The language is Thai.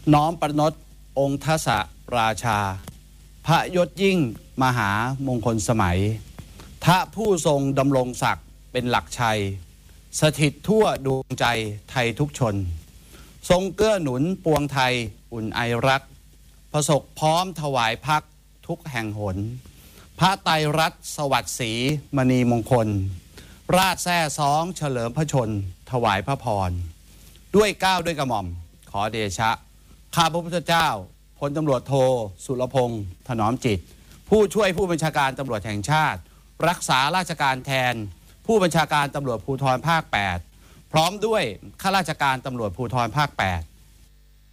น้อมประนตองค์ทศราชาพระยศยิ่งมหามงคลสมัยทะผู้ทรงดำรงศักดิ์เป็นหลักชัยสถิตทั่วดวงใจไทยทุกชนทรงเกื้อหนุนปวงไทยอุ่นไอรักประสบพร้อมถวายพักทุกแห่งหนพระไตรรัตน์สวัสดิ์ศรีมณีมงคลราชแท้ซ้องเฉลิมพระชนถวายพระพรด้วยเกล้าด้วยกระหม่อมขอเดชะข้าพระพุทธเจ้าพลตำรวจโทสุรพงษ์ถนอมจิตผู้ช่วยผู้บัญชาการตำรวจแห่งชาติรักษาราชการแทนผู้บัญชาการตำรวจภูธรภาค 8พร้อมด้วยข้าราชการตำรวจภูธรภาค 8